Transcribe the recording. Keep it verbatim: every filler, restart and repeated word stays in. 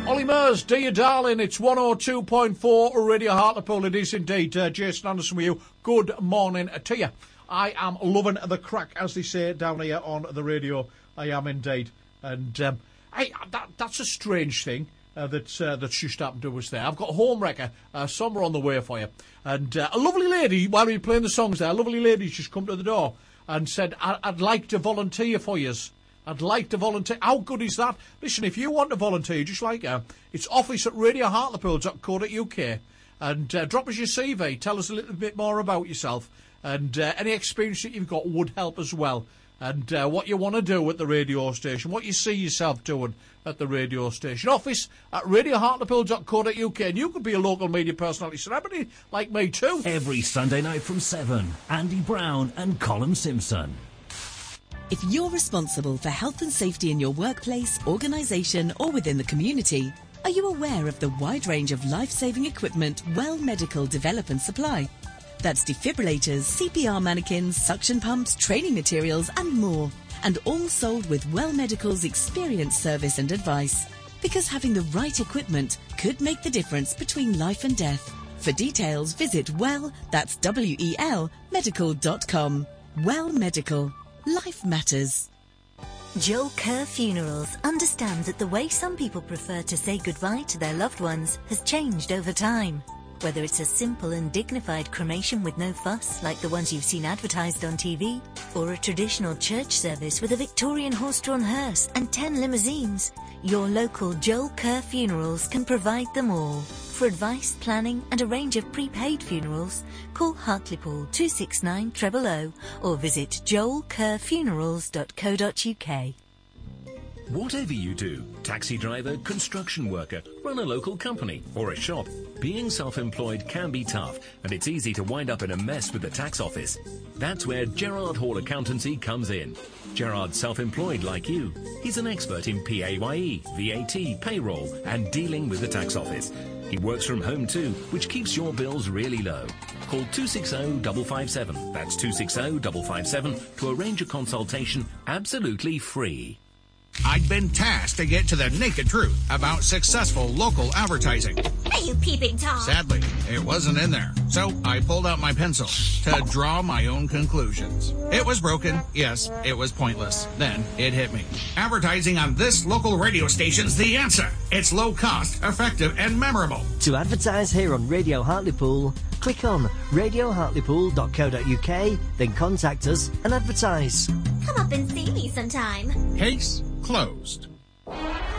Ollie Murs, dear darling, it's one oh two point four Radio Hartlepool. It is indeed. Uh, Jason Anderson with you. Good morning to you. I am loving the crack, as they say down here on the radio. I am indeed. And um, I, that, that's a strange thing uh, that's, uh, that's just happened to us there. I've got a home wrecker, uh, somewhere on the way for you. And uh, a lovely lady, while we were playing the songs there, a lovely lady's just come to the door and said, I- I'd like to volunteer for yous. I'd like to volunteer. How good is that? Listen, if you want to volunteer, just like her, it's office at radio hartlepool dot co dot uk. And uh, drop us your C V. Tell us a little bit more about yourself. And uh, any experience that you've got would help as well. And uh, what you want to do at the radio station, what you see yourself doing at the radio station. Office at radio hartlepool dot co dot uk. And you could be a local media personality celebrity like me too. Every Sunday night from seven, Andy Brown and Colin Simpson. If you're responsible for health and safety in your workplace, organisation or within the community, are you aware of the wide range of life-saving equipment Well Medical develop and supply? That's defibrillators, C P R mannequins, suction pumps, training materials and more. And all sold with Well Medical's experienced service and advice. Because having the right equipment could make the difference between life and death. For details, visit Well, that's W E L, medical dot com. Well Medical. Life matters. Joel Kerr Funerals understands that the way some people prefer to say goodbye to their loved ones has changed over time. Whether it's a simple and dignified cremation with no fuss, like the ones you've seen advertised on T V, or a traditional church service with a Victorian horse-drawn hearse and ten limousines, your local Joel Kerr Funerals can provide them all. For advice, planning and a range of prepaid funerals, call Hartlepool two six nine zero zero zero or visit joel kerr funerals dot co dot uk. Whatever you do, taxi driver, construction worker, run a local company or a shop, being self-employed can be tough and it's easy to wind up in a mess with the tax office. That's where Gerard Hall Accountancy comes in. Gerard's self-employed like you. He's an expert in P A Y E, V A T, payroll and dealing with the tax office. He works from home too, which keeps your bills really low. Call two six zero five five seven, that's two six zero five five seven, to arrange a consultation absolutely free. I'd been tasked to get to the naked truth about successful local advertising. Hey, you peeping Tom! Sadly, it wasn't in there, so I pulled out my pencil to draw my own conclusions. It was broken, yes, it was pointless. Then it hit me. Advertising on this local radio station's the answer. It's low cost, effective, and memorable. To advertise here on Radio Hartlepool, click on radio hartlepool dot co dot uk, then contact us and advertise. Come up and see me sometime. Case closed.